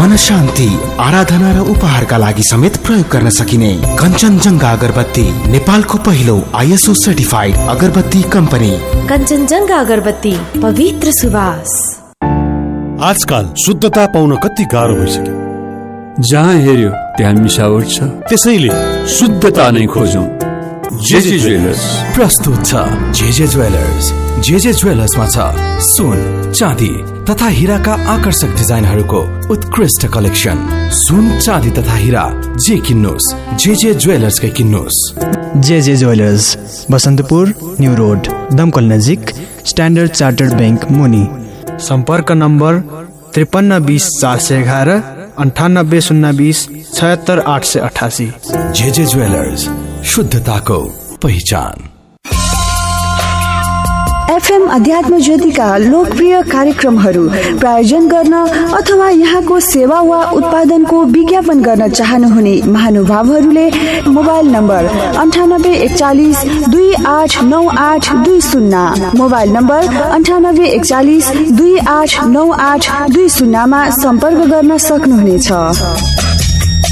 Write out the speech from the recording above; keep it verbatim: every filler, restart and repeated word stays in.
मन शान्ति, आराधना र उपहारका लागि समेत प्रयोग गर्न सकिने कञ्चनजङ्घा अगरबत्ती नेपालको पहिलो आइएसओ सर्टिफाइड अगरबत्ती कम्पनी। कञ्चनजङ्घा अगरबत्ती, पवित्र सुवास। आजकल शुद्धता पाउन कति गाह्रो भइसक्यो। जहाँ हेर्यो त्यहाँ मिसावट छ, त्यसैले शुद्धता नै खोजौं। जेजे ज्वेलर्स प्रस्तुत छ जेजे ज्वेलर्स। जेजे ज्वेलर्समा छ सुन, चाँदी तथा हीराका आकर्षक डिजाइनहरूको उत्कृष्ट कलेक्सन। सुन, चाँदी तथा हीरा जे किन्नुस्, JJ ज्वेलर्सकै किन्नुस्। JJ jewellers, Basantapur new road, दमकल नजिक, स्ट्यान्डर्ड चार्टर्ड बैंक मुनि। सम्पर्क नम्बर त्रिपन्न बीस चार सय एघार, अन्ठानब्बे शून्य बीस छयत्तर आठ सय अठासी। जेजे ज्वेलर्स, शुद्धताको पहिचान। एफएम अध्यात्म ज्योतिका लोकप्रिय कार्यक्रमहरू प्रायोजन गर्न अथवा यहाँको सेवा वा उत्पादनको विज्ञापन गर्न चाहनुहुने महानुभावहरूले मोबाइल नम्बर अन्ठानब्बे एकचालिस दुई आठ नौ आठ दुई शून्य मोबाइल नम्बर अन्ठानब्बे एकचालिस दुई आठ नौ आठ दुई शून्यमा सम्पर्क गर्न सक्नुहुनेछ।